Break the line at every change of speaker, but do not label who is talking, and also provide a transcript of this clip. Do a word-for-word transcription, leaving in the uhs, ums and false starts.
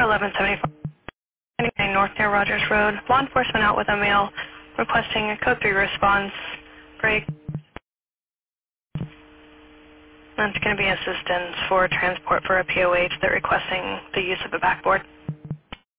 eleven seventy-four North near Rogers Road. Law enforcement out with a male requesting a code three response break. That's going to be assistance for transport for a P O H. They're requesting the use of a backboard.